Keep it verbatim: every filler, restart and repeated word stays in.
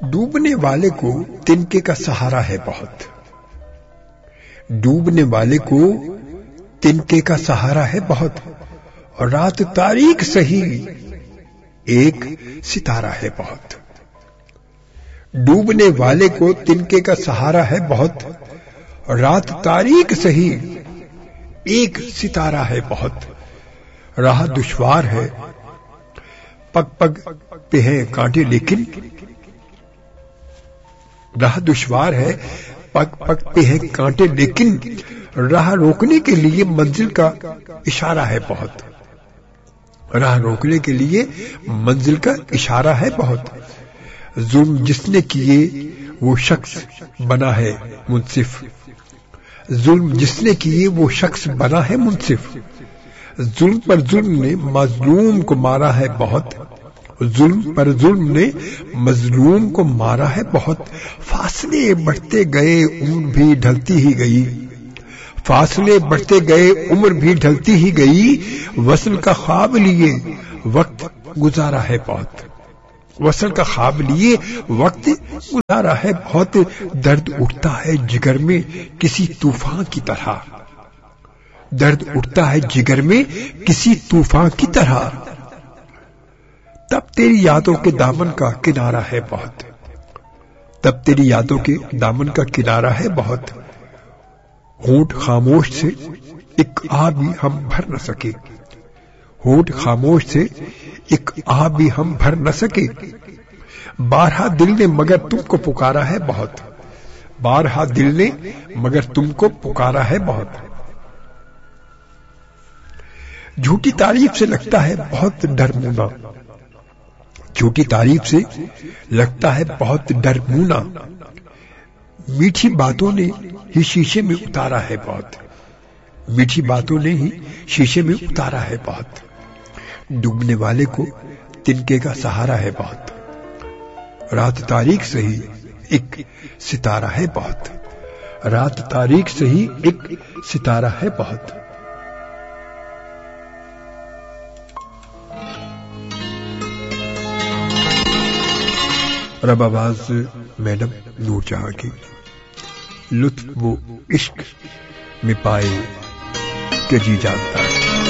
ڈوبنے والے کو تنکے کا سہارا ہے بہت. ڈوبنے والے کو تنکے کا سہارا ہے بہت، اور رات تاریک سہی ایک ستارہ ہے بہت. ڈوبنے والے کو تنکے کا سہارا ہے بہت، اور رات تاریک سہی ایک ستارہ ہے بہت. راہ دشوار ہے پگ پگ پہ ہے کانٹے لیکن راہ دشوار ہے پگ پگ پہ ہے کانٹے لیکن راہ روکنے کے لیے منزل کا اشارہ ہے بہت. راہ روکنے کے لیے منزل کا اشارہ ہے بہت. ظلم جس نے کیے وہ شخص بنا ہے منصف. ظلم جس نے کیے وہ شخص بنا ہے منصف. ظلم پر ظلم نے مظلوم کو مارا ہے بہت. ظلم پر ظلم نے مظلوم کو مارا ہے بہت. فاصلے بڑھتے گئے عمر بھی ڈھلتی ہی گئی. فاصلے بڑھتے گئے عمر بھی ڈھلتی ہی گئی. وصل کا خواب لیے وقت گزارا ہے بہت. وصل کا خواب لیے وقت گزارا ہے بہت. درد اٹھتا ہے جگر میں کسی طوفان کی طرح. درد اٹھتا ہے جگر میں کسی طوفان کی طرح. تب تیری یادوں کے دامن کا کنارہ ہے بہت. تب تیری یادوں کے دامن کا کنارہ ہے بہت. ہونٹ خاموش سے ایک آہ بھی ہم بھر نہ سکے. ہونٹ خاموش سے ایک آہ بھی ہم بھر نہ سکے. بارہا دل نے مگر تم کو پکارا ہے بہت. بارہا دل نے مگر تم کو پکارا ہے بہت. جھوٹی تعریف سے لگتا ہے بہت ڈرمونا. جھوٹی تعریف سے لگتا ہے بہت ڈرمونا. میٹھی باتوں نے ہی شیشے میں اتارا ہے بہت. میٹھی باتوں نے ہی شیشے میں اتارا ہے بہت. ڈوبنے والے کو تنکے کا سہارا ہے بہت. رات تاریک سہی ایک ستارہ ہے بہت. رات تاریک سہی ایک ستارہ ہے بہت. رب آواز میڈم نور جہاں کی. لطف وہ عشق میں پائے کہ جی جانتا ہے.